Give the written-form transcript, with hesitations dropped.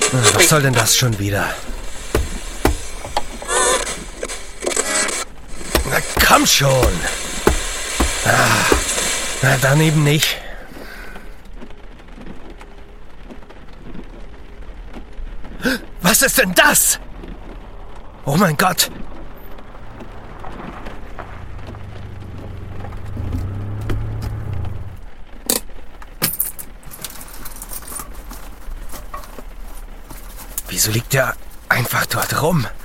Was soll denn das schon wieder? Na komm schon! Na, dann eben nicht. Was ist denn das? Oh mein Gott! Wieso liegt der einfach dort rum?